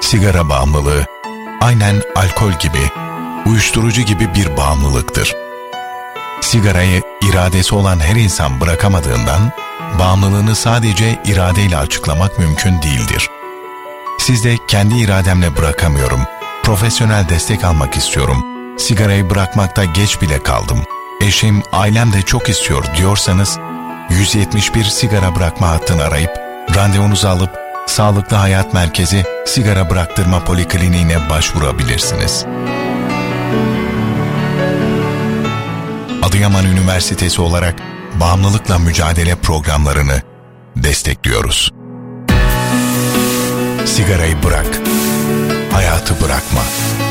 Sigara bağımlılığı, aynen alkol gibi, uyuşturucu gibi bir bağımlılıktır. Sigarayı iradesi olan her insan bırakamadığından, bağımlılığını sadece iradeyle açıklamak mümkün değildir. Siz de kendi irademle bırakamıyorum, profesyonel destek almak istiyorum, sigarayı bırakmakta geç bile kaldım, eşim, ailem de çok istiyor diyorsanız, 171 sigara bırakma hattını arayıp, randevunuzu alıp, Sağlıklı Hayat Merkezi Sigara Bıraktırma Polikliniğine başvurabilirsiniz. Adıyaman Üniversitesi olarak bağımlılıkla mücadele programlarını destekliyoruz. Sigarayı bırak, hayatı bırakma.